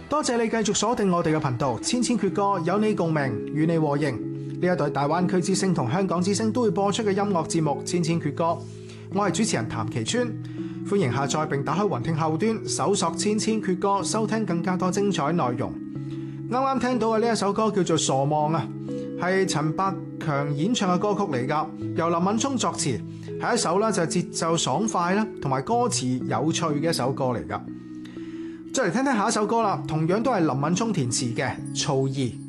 多謝你繼續鎖定我哋嘅頻道，千千闕歌有你共鳴，與你和應。呢一對大灣區之聲同香港之聲都會播出嘅音樂節目《千千闕歌》，我係主持人譚其川，歡迎下載並打開雲聽後端搜索《千千闕歌》，收聽更加多精彩內容。啱啱聽到嘅呢一首歌叫做《傻望》啊，係陳百強演唱嘅歌曲嚟㗎，由林敏聰作詞，係一首咧就節奏爽快啦，同埋歌詞有趣嘅一首歌嚟㗎。再嚟聽聽下一首歌啦，同樣都係林敏聰填詞嘅《曹兒》。